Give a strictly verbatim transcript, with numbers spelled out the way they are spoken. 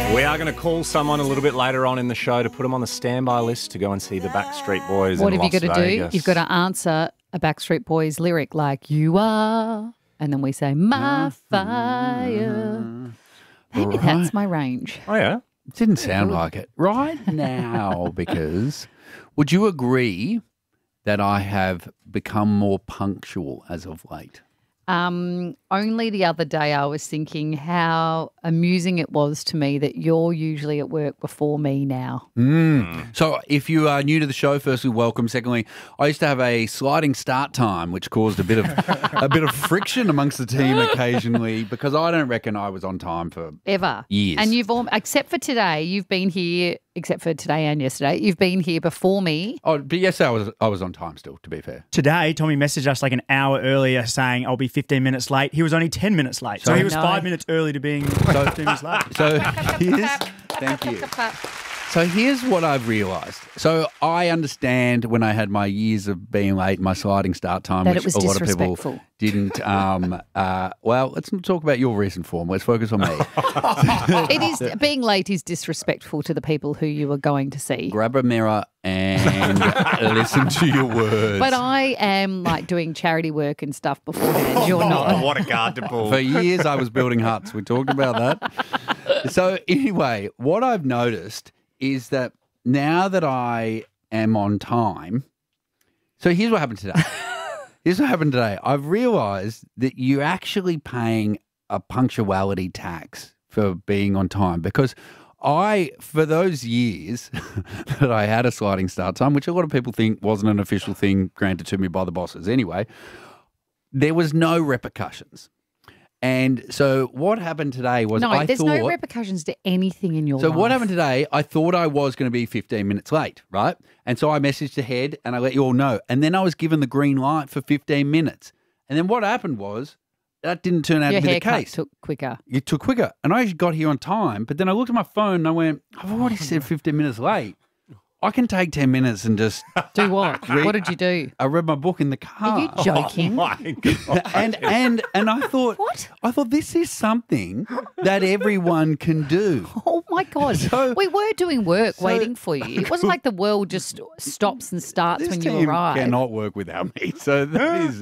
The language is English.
We are going to call someone a little bit later on in the show to put them on the standby list to go and see the Backstreet Boys What in have you Las got to do? Vegas. You've got to answer a Backstreet Boys lyric like, you are, and then we say, my fire. Maybe Right. that's my range. Oh, yeah? It didn't sound like it right now, because would you agree that I have become more punctual as of late? Um, only the other day I was thinking how amusing it was to me that you're usually at work before me now. Mm. So if you are new to the show, firstly, welcome. Secondly, I used to have a sliding start time, which caused a bit of a bit of friction amongst the team occasionally, because I don't reckon I was on time for Ever. years. And you've, all, except for today, you've been here, except for today and yesterday, you've been here before me. Oh, but yes, I was I was on time still, to be fair. Today, Tommy messaged us like an hour earlier saying I'll be fifteen minutes late. He was only ten minutes late. So, So- he was No. five minutes early to being fifteen minutes late. So here's, thank you. So here's what I've realised. So I understand when I had my years of being late, my sliding start time, That which it was a lot of people disrespectful. didn't. Um, uh, well, let's not talk about your recent form. Let's focus on me. It is being late is disrespectful to the people who you are going to see. Grab a mirror and listen to your words. But I am like doing charity work and stuff beforehand. You're Oh, not. what a card to pull. For years, I was building huts. We talked about that. So anyway, what I've noticed is that now that I am on time, so here's what happened today. Here's what happened today. I've realised that you're actually paying a punctuality tax for being on time, because I, for those years that I had a sliding start time, which a lot of people think wasn't an official thing granted to me by the bosses anyway, there was no repercussions. And so what happened today was No, I there's thought... no repercussions to anything in your So life. what happened today, I thought I was going to be fifteen minutes late, right? And so I messaged ahead and I let you all know. And then I was given the green light for fifteen minutes. And then what happened was that didn't turn out Your to be the haircut case. took quicker. It took quicker. And I actually got here on time. But then I looked at my phone and I went, I've already said fifteen minutes late. I can take ten minutes and just... Do what? What did you do? I read my book in the car. Are you joking? Oh, my God. and and and I thought, What? I thought this is something that everyone can do. Oh my God. So- we were doing work so- waiting for you. It wasn't like the world just stops and starts This when you team arrive. cannot work without me. So that is